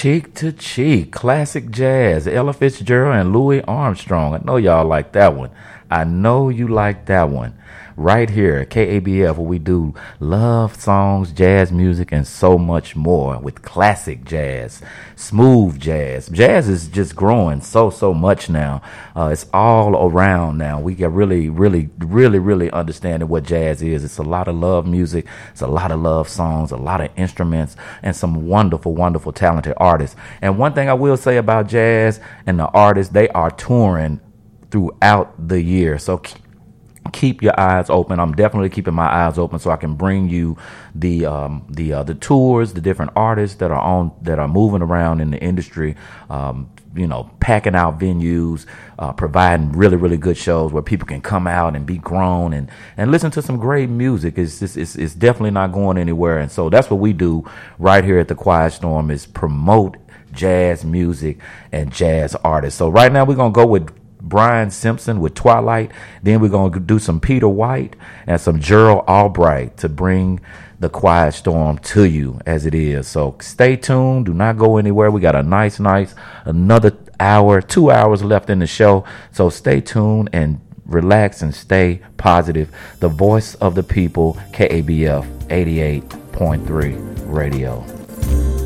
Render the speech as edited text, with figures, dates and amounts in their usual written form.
Cheek to Cheek, classic jazz, Ella Fitzgerald and Louis Armstrong. I know y'all like that one. I know you like that one. Right here at KABF, where we do love songs, jazz music, and so much more with classic jazz, smooth jazz. Jazz is just growing so much now. It's all around now. We get really understanding what jazz is. It's a lot of love music. It's a lot of love songs, a lot of instruments, and some wonderful, talented artists. And one thing I will say about jazz and the artists, they are touring throughout the year. So keep your eyes open. I'm definitely keeping my eyes open so I can bring you the tours, the different artists that are moving around in the industry, packing out venues, providing really good shows where people can come out and be grown and listen to some great music. It's definitely not going anywhere. And so that's what we do right here at the Quiet Storm, is promote jazz music and jazz artists. So right now we're going to go with Brian Simpson with Twilight. Then we're going to do some Peter White and some Gerald Albright to bring the Quiet Storm to you as it is. So stay tuned. Do not go anywhere. We got a nice another hour, 2 hours left in the show. So stay tuned and relax and stay positive. The voice of the people, KABF 88.3 Radio.